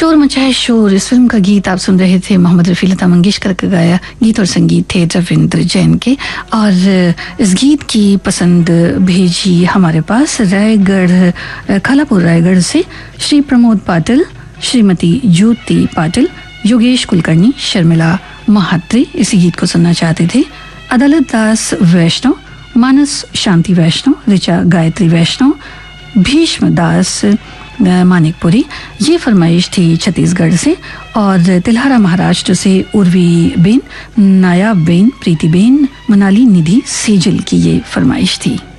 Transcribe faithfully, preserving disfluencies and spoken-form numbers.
शोर मचाए शोर, इस फिल्म का गीत आप सुन रहे थे मोहम्मद रफ़ी, लता मंगेशकर का गाया गीत और संगीत थे रविंद्र जैन के। और इस गीत की पसंद भेजी हमारे पास रायगढ़, खालापुर रायगढ़ से श्री प्रमोद पाटिल, श्रीमती ज्योति पाटिल, योगेश कुलकर्णी, शर्मिला महात्री इसी गीत को सुनना चाहते थे। अदालत दास वैष्णव, मानस शांति वैष्णव, ऋचा गायत्री वैष्णव, भीष्म दास मानिकपुरी, ये फरमाइश थी छत्तीसगढ़ से। और तिल्हारा महाराष्ट्र से उर्वी बेन, नायाब बेन, प्रीति बेन, मनाली निधि सेजल की ये फरमाइश थी।